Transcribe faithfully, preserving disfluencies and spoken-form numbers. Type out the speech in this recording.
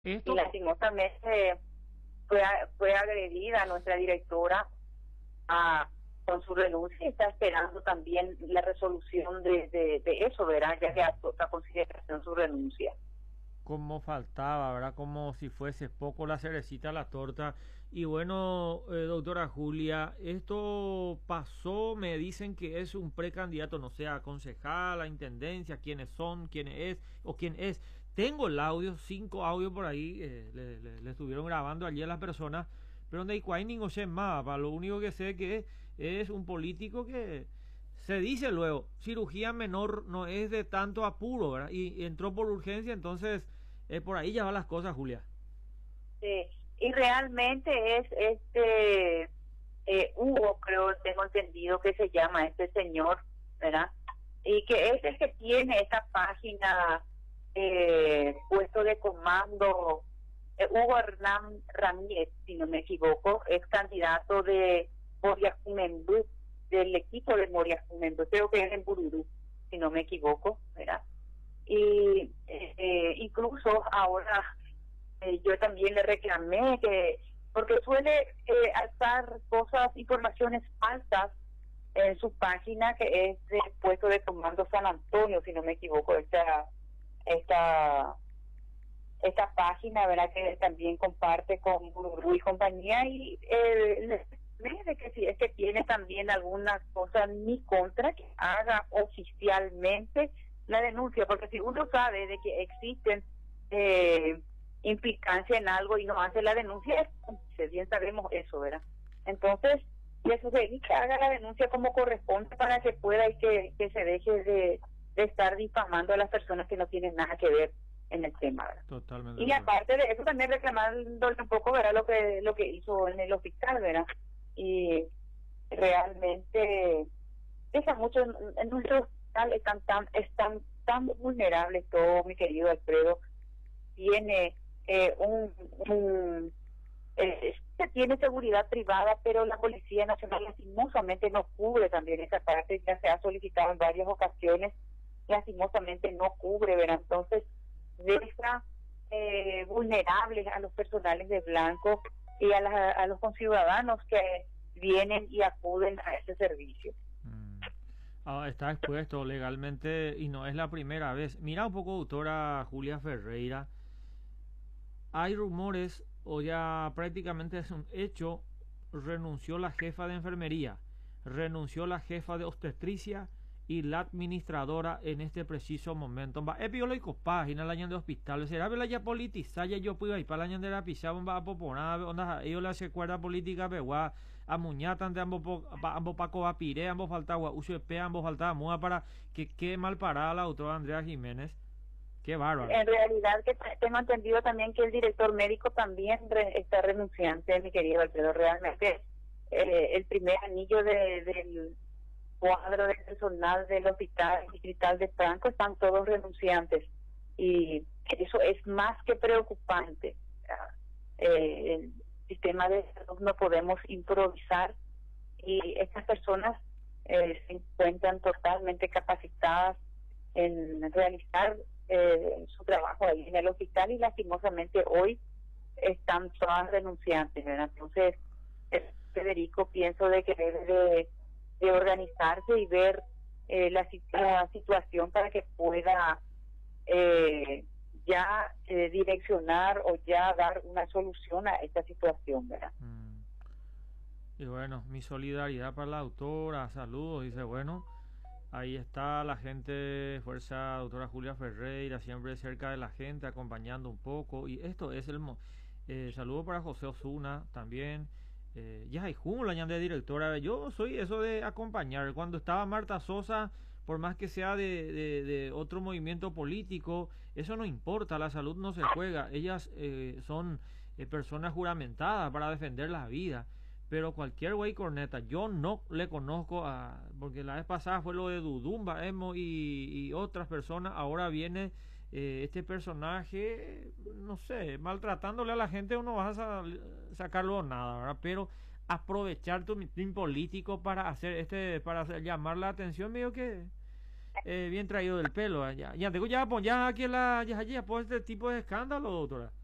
y Esto, lastimosamente fue, a- fue agredida nuestra directora a, con su renuncia y está esperando también la resolución de, de, de eso, ¿verdad? Ya que a, a consideración su renuncia. como faltaba, ¿verdad? Como si fuese poco la cerecita a la torta. Y bueno, eh, doctora Julia, esto pasó, me dicen que es un precandidato, no sé, a concejal, a intendencia, quiénes son, quién es o quién es. Tengo el audio, cinco audios por ahí, eh, le, le- le estuvieron grabando allí a las personas, pero no hay ni sé más, pa, lo único que sé que es, es un político que se dice luego, cirugía menor no es de tanto apuro, ¿verdad? Y, y entró por urgencia, entonces eh, por ahí ya van las cosas, Julia. Sí, y realmente es este eh, Hugo, creo, tengo entendido que se llama este señor, ¿verdad? Y que es el que tiene esta página eh, puesto de comando, eh, Hugo Hernán Ramírez, si no me equivoco, es candidato de Moria Jumendú, del equipo de Moria Jumendú, creo que es en Bururú, si no me equivoco, ¿verdad? Y eh, eh, incluso ahora eh, yo también le reclamé que, porque suele eh, alzar cosas, informaciones falsas en su página, que es del puesto de comando San Antonio, si no me equivoco, esta, esta, esta página, ¿verdad? Que también comparte con Gurú y compañía, y eh, le reclamé de que si es que tiene también alguna cosa en mi contra, que haga oficialmente la denuncia, porque si uno sabe de que existen eh, implicancia en algo y no hace la denuncia, es cómplice, bien sabemos eso, ¿verdad? Entonces, le sugerí que haga la denuncia como corresponde para que pueda y que, que se deje de, de estar difamando a las personas que no tienen nada que ver en el tema, ¿verdad? Totalmente, Y doctora. aparte de eso, también reclamándole un poco, ¿verdad? Lo que, lo que hizo en el hospital, ¿verdad? Y realmente deja mucho en, en nuestro hospital, están tan, están tan vulnerables todos, mi querido Alfredo. Tiene eh, un, un eh, se tiene seguridad privada, pero la Policía Nacional lastimosamente no cubre también esa parte, ya se ha solicitado en varias ocasiones, lastimosamente no cubre, ¿verdad? Entonces deja eh, vulnerables a los personales de blanco y a, la, a los conciudadanos que vienen y acuden a ese servicio. Mm. Ah, está expuesto legalmente y no es la primera vez. Mira un poco, doctora Julia Ferreira. Hay rumores, o ya prácticamente es un hecho, renunció la jefa de enfermería, renunció la jefa de obstetricia y la administradora en este preciso momento. Va, epiolo y página la de hospital. Será que la ya politiza, ya yo puedo ir para la de la pizza, va a poponar, onda, ellos le hace cuerda política, begua, a muñatan de ambos, ambos paco va pire, ambos faltaba, uso de pe, ambos faltaba muda para que quede mal parada la autora Andrea Jiménez. Qué bárbaro. En realidad, que tengo entendido también que el director médico también re, está renunciante, mi querido Alfredo. Realmente, eh, el primer anillo de, del cuadro de personal del hospital distrital de Franco están todos renunciantes. Y eso es más que preocupante. Eh, el sistema de salud no podemos improvisar, y estas personas eh, se encuentran totalmente capacitadas en realizar eh, su trabajo ahí en el hospital, y lastimosamente hoy están todas renunciantes, ¿verdad? Entonces, eh, Federico, pienso de que debe de, de organizarse y ver eh, la, la situación para que pueda eh, ya eh, direccionar o ya dar una solución a esta situación, ¿verdad? Mm. Y bueno, mi solidaridad para la autora, saludos, dice, bueno, ahí está la gente, fuerza, doctora Julia Ferreira, siempre cerca de la gente, acompañando un poco, y esto es el... Mo eh, saludo para José Osuna también, eh, ya hay la de directora, yo soy eso de acompañar, cuando estaba Marta Sosa, por más que sea de, de, de otro movimiento político, eso no importa, la salud no se juega, ellas eh, son eh, personas juramentadas para defender la vida, pero cualquier güey corneta, yo no le conozco a... Porque la vez pasada fue lo de Dudumba, Emo y, y otras personas. Ahora viene eh, este personaje, no sé, maltratándole a la gente, uno vas a sacarlo nada, ¿verdad? Pero aprovechar tu mitin político para hacer este, para hacer, llamar la atención, medio que eh, bien traído del pelo. Ya, ya tengo ya, pues ya aquí la, ya, ya, pues este tipo de escándalo, doctora.